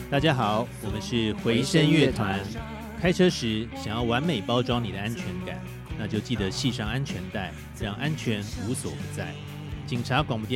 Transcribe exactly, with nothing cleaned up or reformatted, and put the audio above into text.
大家好，我们是回声乐团。开车时想要完美包装你的安全感，那就记得系上安全带，让安全无所不在。警察广播电